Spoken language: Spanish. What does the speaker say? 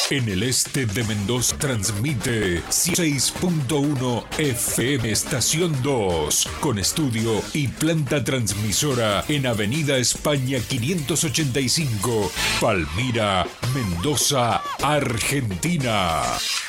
En el este de Mendoza transmite 6.1 FM Estación 2, con estudio y planta transmisora en Avenida España 585, Palmira, Mendoza, Argentina.